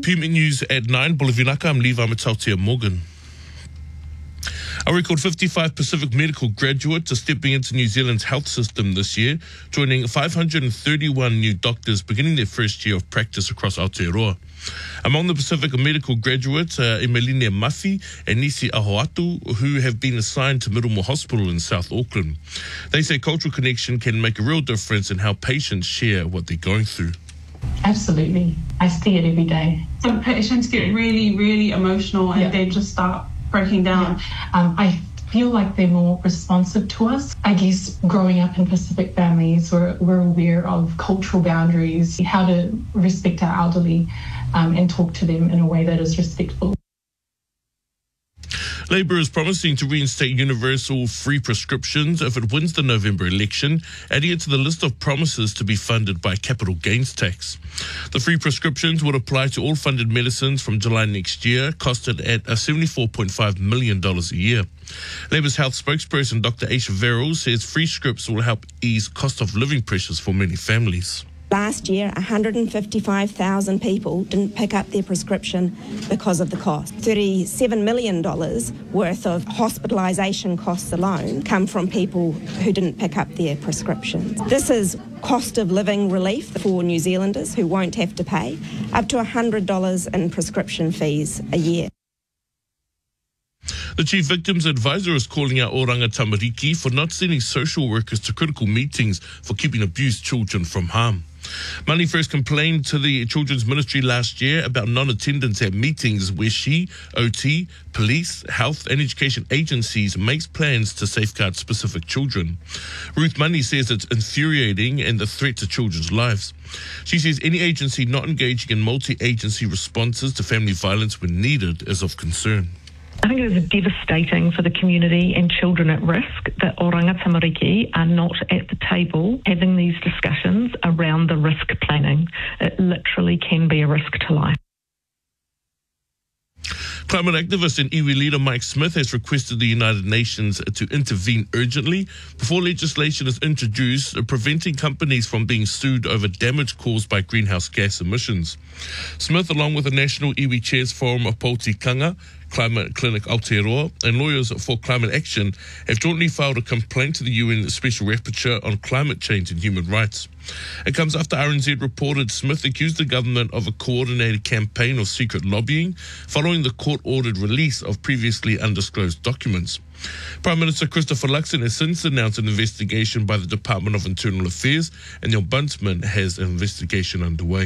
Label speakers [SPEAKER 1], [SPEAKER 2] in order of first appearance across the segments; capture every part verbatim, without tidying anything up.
[SPEAKER 1] P M News at nine. Bolivinaka, I'm Levi Matautia Morgan. A record fifty-five Pacific medical graduates are stepping into New Zealand's health system this year, joining five hundred thirty-one new doctors beginning their first year of practice across Aotearoa. Among the Pacific medical graduates are Emeline Mafi and Nisi Ahoatu, who have been assigned to Middlemore Hospital in South Auckland. They say cultural connection can make a real difference in how patients share what they're going through.
[SPEAKER 2] Absolutely. I see it every day.
[SPEAKER 3] Some patients get really, really emotional and yeah. they just start breaking down.
[SPEAKER 2] Yeah. Um, I feel like they're more responsive to us. I guess growing up in Pacific families, we're, we're aware of cultural boundaries, how to respect our elderly um, and talk to them in a way that is respectful.
[SPEAKER 1] Labour is promising to reinstate universal free prescriptions if it wins the November election, adding it to the list of promises to be funded by capital gains tax. The free prescriptions would apply to all funded medicines from July next year, costed at seventy-four point five million dollars a year. Labour's health spokesperson Doctor Aisha Verrill says free scripts will help ease cost of living pressures for many families.
[SPEAKER 4] Last year, one hundred fifty-five thousand people didn't pick up their prescription because of the cost. thirty-seven million dollars worth of hospitalisation costs alone come from people who didn't pick up their prescriptions. This is cost of living relief for New Zealanders who won't have to pay up to one hundred dollars in prescription fees a year.
[SPEAKER 1] The Chief Victims Advisor is calling out Oranga Tamariki for not sending social workers to critical meetings for keeping abused children from harm. Mani first complained to the Children's Ministry last year about non-attendance at meetings where she, O T, police, health and education agencies makes plans to safeguard specific children. Ruth Mani says it's infuriating and a threat to children's lives. She says any agency not engaging in multi-agency responses to family violence when needed is of concern.
[SPEAKER 5] I think it is devastating for the community and children at risk that Oranga Tamariki are not at the table having these discussions around the risk planning. It literally can be a risk to life.
[SPEAKER 1] Climate activist and iwi leader Mike Smith has requested the United Nations to intervene urgently before legislation is introduced preventing companies from being sued over damage caused by greenhouse gas emissions. Smith, along with the National Iwi Chairs Forum of Poutikanga, Climate Clinic Aotearoa and Lawyers for Climate Action have jointly filed a complaint to the U N Special Rapporteur on climate change and human rights. It comes after R N Z reported Smith accused the government of a coordinated campaign of secret lobbying following the court-ordered release of previously undisclosed documents. Prime Minister Christopher Luxon has since announced an investigation by the Department of Internal Affairs, and the Ombudsman has an investigation underway.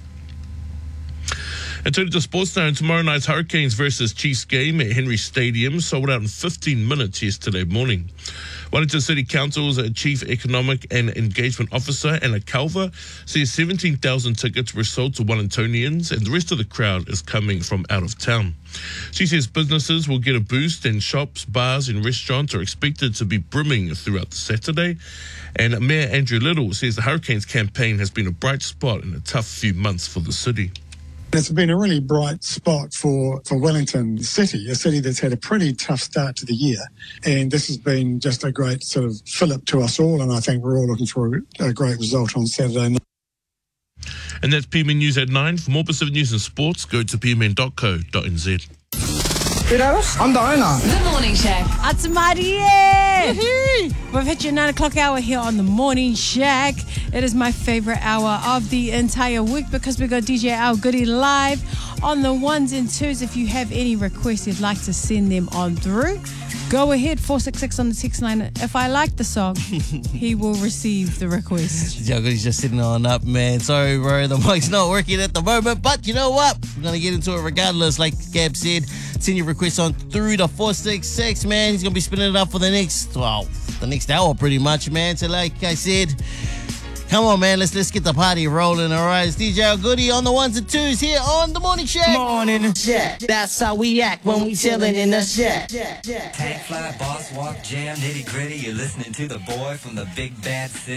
[SPEAKER 1] And turning to sports now, tomorrow night's Hurricanes versus Chiefs game at Henry Stadium sold out in fifteen minutes yesterday morning. Wellington City Council's Chief Economic and Engagement Officer, Anna Calver, says seventeen thousand tickets were sold to Wellingtonians and the rest of the crowd is coming from out of town. She says businesses will get a boost and shops, bars and restaurants are expected to be brimming throughout the Saturday. And Mayor Andrew Little says the Hurricanes campaign has been a bright spot in a tough few months for the city.
[SPEAKER 6] It's been a really bright spot for, for Wellington City, a city that's had a pretty tough start to the year. And this has been just a great sort of fillip to us all, and I think we're all looking for a, a great result on Saturday night.
[SPEAKER 1] And that's P M N News at nine. For more Pacific News and Sports, go to p m n dot co dot n z.
[SPEAKER 7] I'm the owner.
[SPEAKER 8] The Morning Shack.
[SPEAKER 9] It's Marie. We've hit your nine o'clock hour here on the Morning Shack. It is my favorite hour of the entire week because we got D J Al Goody live on the ones and twos. If you have any requests you'd like to send them on through, go ahead, four six six on the text line. If I like the song, he will receive the request.
[SPEAKER 7] Yeah, Goody's just sitting on up, man. Sorry, bro, the mic's not working at the moment, but you know what? We're going to get into it regardless. Like Gab said, send your requests on through the four six six, man. He's going to be spinning it up for the next, well, the next hour pretty much, man. So like I said, come on, man. Let's let's get the party rolling, all right? It's D J Al Goody on the ones and twos here on the Morning Shack.
[SPEAKER 10] Morning Shack. That's how we act when we chillin' in the shack.
[SPEAKER 11] Tank fly, boss walk, jam, nitty gritty. You're listening to the boy from the big bad city.